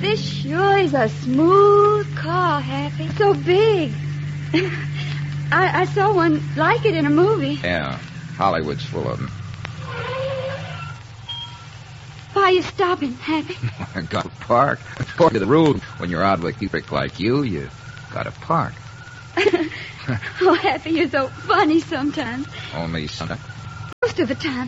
This sure is a smooth car, Happy. So big. I saw one like it in a movie. Yeah, Hollywood's full of them. Why are you stopping, Happy? Got to park. According to the rule, when you're out with a freak like you got to park. Oh, Happy, you're so funny sometimes. Only sometimes. Most of the time.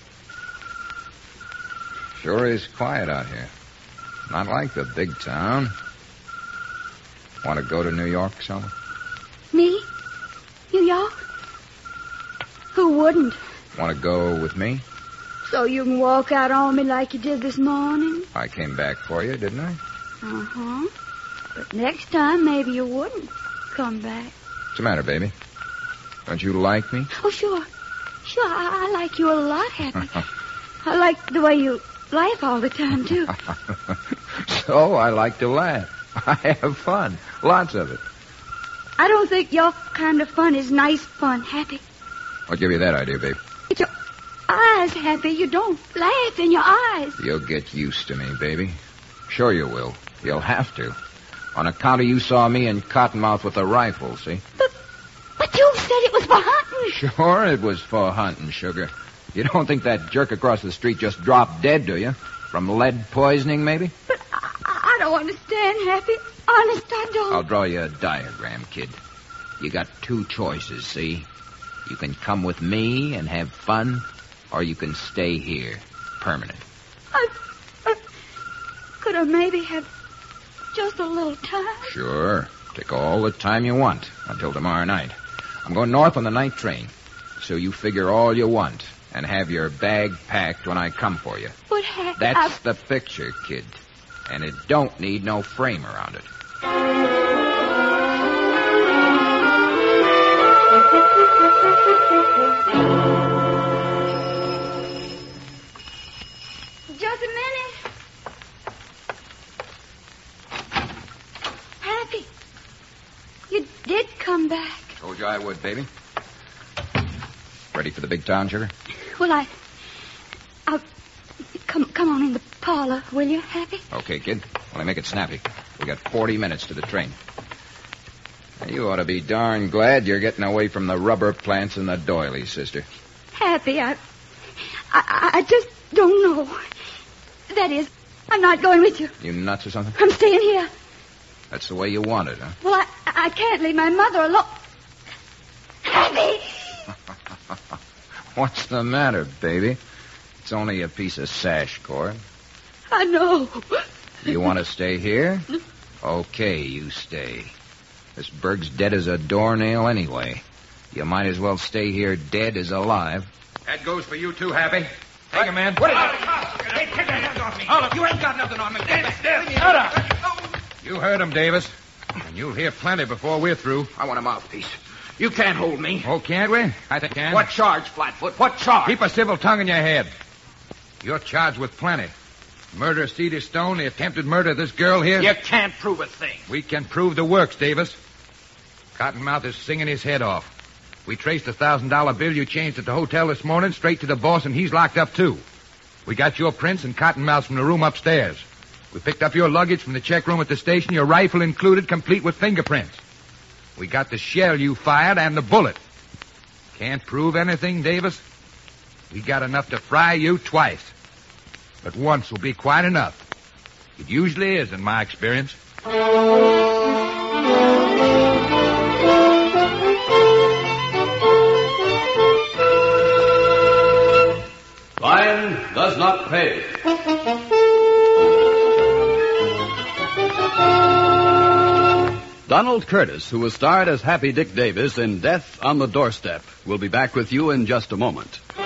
Sure is quiet out here. Not like the big town. Want to go to New York, Selma? Me? New York? Who wouldn't? Want to go with me? So you can walk out on me like you did this morning? I came back for you, didn't I? Uh-huh. But next time, maybe you wouldn't come back. What's the matter, baby? Don't you like me? Oh, sure. Sure, I like you a lot, Happy. I like the way you laugh all the time, too. So I like to laugh. I have fun. Lots of it. I don't think your kind of fun is nice fun, Happy. What gave you that idea, babe? It's your eyes, Happy. You don't laugh in your eyes. You'll get used to me, baby. Sure you will. You'll have to. On account of you saw me in Cottonmouth with a rifle, see? But you said it was for hunting. Sure, it was for hunting, sugar. You don't think that jerk across the street just dropped dead, do you? From lead poisoning, maybe? But I don't understand, Happy. Honest, I don't. I'll draw you a diagram, kid. You got two choices, see? You can come with me and have fun, or you can stay here, permanent. Could I maybe have just a little time? Sure. Take all the time you want until tomorrow night. I'm going north on the night train, so you figure all you want and have your bag packed when I come for you. But, Happy, That's the picture, kid. And it don't need no frame around it. Just a minute. Happy, you did come back. Told you I would, baby. Ready for the big town, sugar? Well, I'll come on in the parlor, will you, Happy? Okay, kid. Only make it snappy. We got 40 minutes to the train. Now, you ought to be darn glad you're getting away from the rubber plants and the doilies, sister. Happy, I just don't know. That is, I'm not going with you. You nuts or something? I'm staying here. That's the way you want it, huh? Well, I can't leave my mother alone. Happy! What's the matter, baby? It's only a piece of sash cord. I know. You want to stay here? Okay, you stay. This burg's dead as a doornail anyway. You might as well stay here dead as alive. That goes for you too, Happy. Take him, man. What is it? Hey, take your hands off me. You ain't got nothing on me. Shut up. You heard him, Davis. And you'll hear plenty before we're through. I want a mouthpiece. You can't hold me. Oh, can't we? I think we can. What charge, Flatfoot? What charge? Keep a civil tongue in your head. You're charged with plenty. Murder of Cedar Stone, the attempted murder of this girl here. You can't prove a thing. We can prove the works, Davis. Cottonmouth is singing his head off. We traced the $1,000 bill you changed at the hotel this morning straight to the boss, and he's locked up, too. We got your prints and Cottonmouth's from the room upstairs. We picked up your luggage from the check room at the station, your rifle included, complete with fingerprints. We got the shell you fired and the bullet. Can't prove anything, Davis? We got enough to fry you twice. But once will be quite enough. It usually is, in my experience. Crime does not pay. Donald Curtis, who was starred as Happy Dick Davis in Death on the Doorstep, will be back with you in just a moment.